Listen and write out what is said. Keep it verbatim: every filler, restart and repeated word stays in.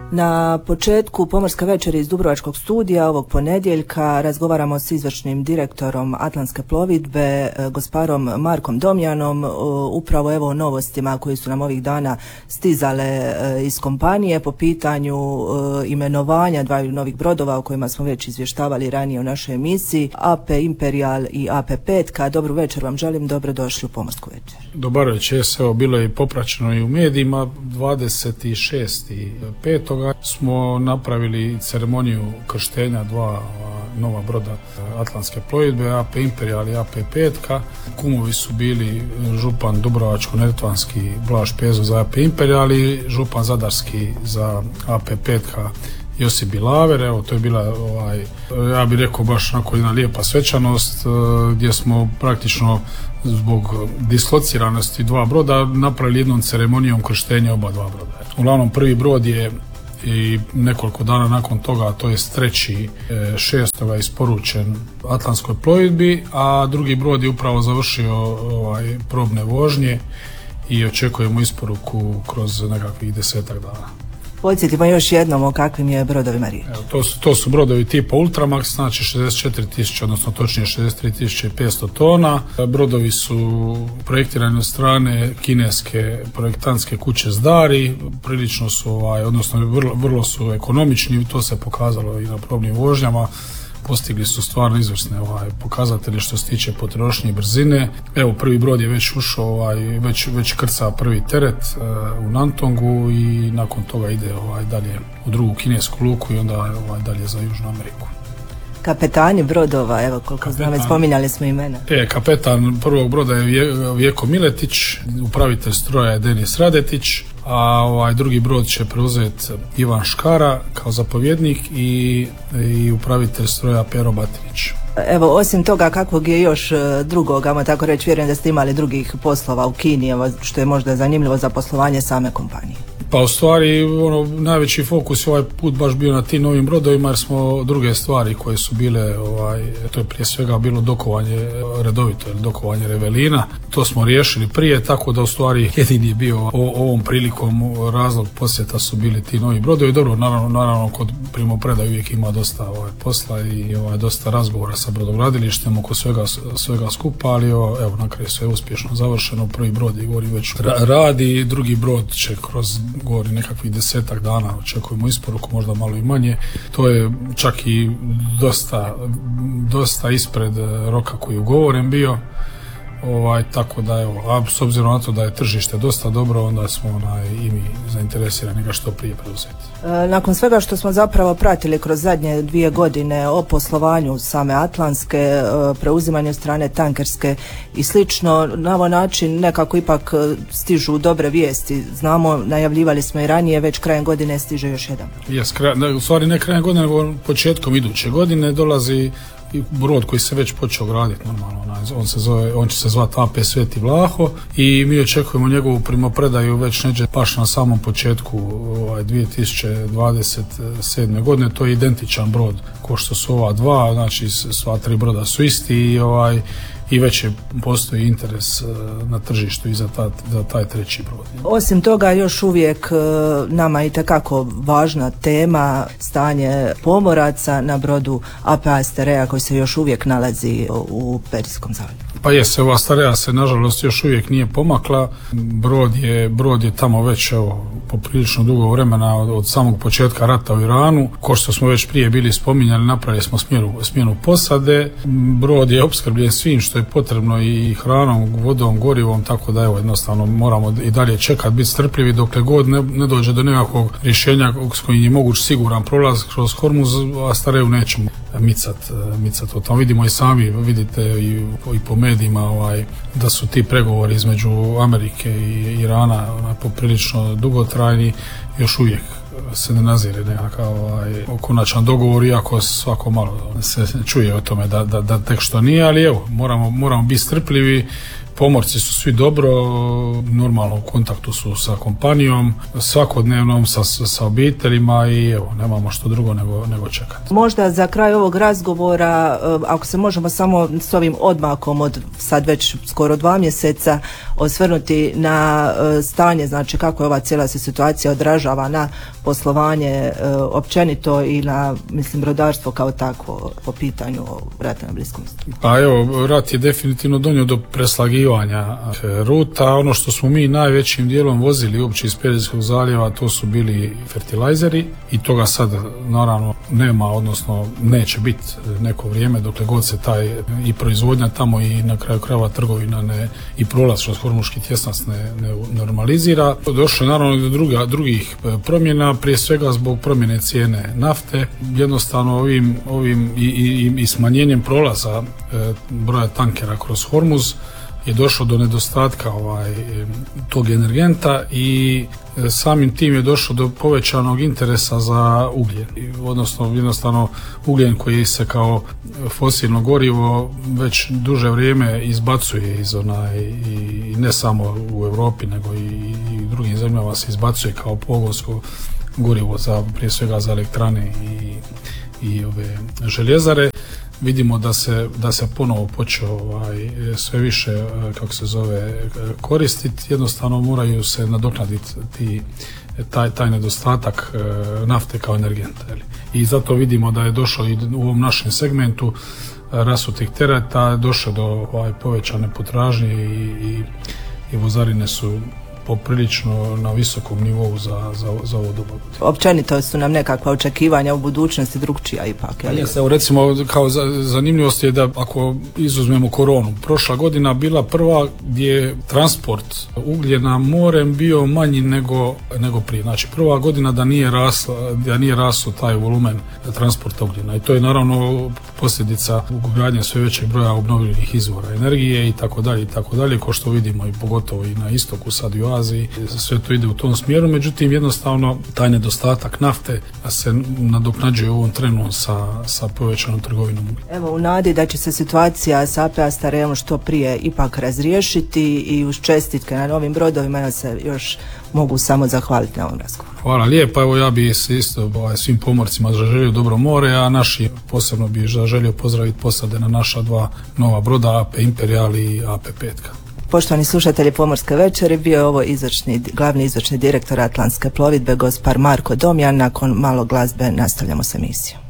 Na početku Pomorske večeri iz Dubrovačkog studija ovog ponedjeljka razgovaramo s izvršnim direktorom Atlantske plovidbe, gosparom Markom Domjanom, upravo evo o novostima koji su nam ovih dana stizale iz kompanije po pitanju imenovanja dvaju novih brodova o kojima smo već izvještavali ranije u našoj emisiji, A P Imperial i A P Petka. Dobru večer vam želim, dobrodošli u Pomorsku večer. Dobar večer, evo bilo je popraćeno i u medijima. dvadeset šestog petog smo napravili ceremoniju krštenja dva nova broda Atlantske plovidbe, A P Imperial i A P Petka. Kumovi su bili župan Dubrovačko-neretvanski Blaž Pezo za A P Imperial i župan Zadarski za A P Petka Josip Bilaver. Evo, to je bila, ovaj, ja bih rekao, baš onako jedna lijepa svečanost gdje smo praktično zbog dislociranosti dva broda napravili jednom ceremonijom krštenja oba dva broda. Uglavnom, prvi brod je i nekoliko dana nakon toga, to je treći šestoga isporučen Atlantskoj plovidbi, a drugi brod je upravo završio ovaj, probne vožnje i očekujemo isporuku kroz nekakvih desetak dana. Podsjetimo još jednom o kakvim je brodovima riječ. Evo, to, su, to su brodovi tipa Ultramax, znači šezdeset četiri tisuće, odnosno točnije šezdeset tri tisuće petsto tona. Brodovi su projektirani od strane kineske projektantske kuće Zdari, prilično su, ovaj, odnosno vrlo, vrlo su ekonomični, to se pokazalo i na probnim vožnjama. Postigli su stvarno izvrsne ovaj, pokazatelje što se tiče potrošnje i brzine. Evo, prvi brod je već ušao, ovaj, već, već krca prvi teret uh, u Nantongu i nakon toga ide ovaj, dalje u drugu kinesku luku i onda ovaj, dalje za Južnu Ameriku. Kapetani brodova, evo koliko znam, već spominjali smo imena. E, kapetan prvog broda je Vjeko Miletić, upravitelj stroja je Denis Radetić, a ovaj drugi brod će preuzeti Ivan Škara kao zapovjednik i, i upravitelj stroja Pero Batinić. Evo, osim toga, kakvog je još drugog, ajmo tako reći, vjerujem da ste imali drugih poslova u Kini, evo, što je možda zanimljivo za poslovanje same kompanije. Pa u stvari, ono, najveći fokus je ovaj put baš bio na tim novim brodovima, jer smo druge stvari koje su bile, ovaj, to je prije svega bilo dokovanje redovito, dokovanje revelina, to smo riješili prije, tako da u stvari jedini je bio o, ovom prilikom razlog posjeta su bili ti novi brodovi. Dobro, naravno, naravno kod primopredaje uvijek ima dosta ovaj, posla i ovaj, dosta razgovora sa brodogradilištem oko svega, svega skupa, ali evo, na kraju sve uspješno završeno, prvi brod je govori već radi, drugi brod će kroz govori nekakvih desetak dana, očekujemo isporuku, možda malo i manje. To je čak i dosta, dosta ispred roka koji je ugovoren bio. Ovaj, tako da evo, a s obzirom na to da je tržište dosta dobro, onda smo onaj, i mi zainteresirani ga što prije preuzeti. E, nakon svega što smo zapravo pratili kroz zadnje dvije godine o poslovanju same Atlantske, e, preuzimanju strane tankerske i slično, na ovaj način nekako ipak stižu dobre vijesti. Znamo, najavljivali smo i ranije, već krajem godine stiže još jedan. Jes, kraj, u stvari ne krajem godine, nego početkom iduće godine dolazi brod koji se već počeo graditi normalno, on se zove, on će se zvati A P Sveti Vlaho i mi očekujemo njegovu primopredaju već neđe baš na samom početku ovaj, dvije tisuće dvadeset sedme godine. To je identičan brod ko što su ova dva, znači sva tri broda su isti i ovaj i već je postoji interes na tržištu i za, ta, za taj treći brod. Osim toga, još uvijek nama je itekako važna tema stanje pomoraca na brodu A P Asterea koji se još uvijek nalazi u Perijskom zaljevu. Pa jes, ova Asterea se nažalost još uvijek nije pomakla. Brod je, brod je tamo već evo, poprilično dugo vremena od, od samog početka rata u Iranu. Ko što smo već prije bili spominjali, napravili smo smjenu, smjenu posade. Brod je opskrbljen svim što je potrebno i hranom, vodom, gorivom, tako da evo jednostavno moramo i dalje čekati, biti strpljivi dokle god ne, ne dođe do nekakvog rješenja s kojim je moguć siguran prolaz kroz Hormuz, a Astareju nećemo micat, micat o tom. Vidimo i sami, vidite i, i po medijima ovaj, da su ti pregovori između Amerike i Irana onaj, poprilično dugotrajni, još uvijek se ne nazire nekakav ovaj, konačan dogovor, iako svako malo se čuje o tome da, da, da tek što nije, ali evo, moramo, moramo biti strpljivi. Pomorci su svi dobro, normalno u kontaktu su sa kompanijom, svakodnevnom sa, sa obiteljima i evo, nemamo što drugo nego, nego čekati. Možda za kraj ovog razgovora, ako se možemo samo s ovim odmakom od sad već skoro dva mjeseca osvrnuti na stanje, znači kako je ova cijela se situacija odražava na poslovanje općenito i na, mislim, brodarstvo kao takvo po pitanju rata na Bliskom istoku. Pa evo, rat je definitivno donio do preslagivanja ruta. Ono što smo mi najvećim dijelom vozili uopće iz Perzijskog zaljeva, to su bili fertilajzeri i toga sad naravno nema, odnosno neće biti neko vrijeme dokle god se taj i proizvodnja tamo i na kraju krajeva trgovina ne, i prolaz kroz Hormuški tjesnac ne, ne normalizira. Došlo je naravno do druga, drugih promjena, prije svega zbog promjene cijene nafte. Jednostavno ovim, ovim i, i, i smanjenjem prolaza e, broja tankera kroz Hormuz je došlo do nedostatka ovaj, tog energenta i e, samim tim je došlo do povećanog interesa za ugljen. Odnosno jednostavno ugljen koji se kao fosilno gorivo već duže vrijeme izbacuje iz onaj, i ne samo u Europi nego i, i u drugim zemljama se izbacuje kao pogonsko gorivo za, prije svega za elektrane i, i ove željezare. Vidimo da se, da se ponovo počeo ovaj, sve više, kako se zove, koristiti. Jednostavno moraju se nadoknaditi ti, taj, taj nedostatak nafte kao energenta. I zato vidimo da je došlo i u ovom našem segmentu rasutih tereta, došlo do ovaj, povećane potražnje i, i, i vozarine su poprilično na visokom nivou za, za, za ovo dobu. Općenito su nam nekakva očekivanja u budućnosti drugčija ipak. Jes, evo recimo kao zanimljivost je da ako izuzmemo koronu, prošla godina bila prva gdje je transport ugljena morem bio manji nego, nego prije. Znači prva godina da nije rasla, da nije raslo taj volumen transporta ugljena i to je naravno posljedica ugradnje sve većeg broja obnovljivih izvora energije i tako dalje i tako dalje, kao što vidimo i pogotovo i na istoku sad i u Aziji, sve to ide u tom smjeru, međutim jednostavno taj nedostatak nafte se nadoknađuje u ovom trenu sa, sa povećanom trgovinom. Evo, u nadi da će se situacija sa A P A Starejom što prije ipak razriješiti i uz čestitke na novim brodovima, ja se još mogu samo zahvaliti na ovom razgovoru. Hvala lijepa, evo ja bih se isto ovaj, svim pomorcima zaželio dobro more, a naši posebno bih zaželio pozdraviti posade na naša dva nova broda, A P Imperial i A P Petka. Poštovani slušatelji Pomorske večeri, bio je ovo izvršni, glavni izvršni direktor Atlantske plovidbe, gospar Marko Domjan. Nakon malo glazbe nastavljamo s emisijom.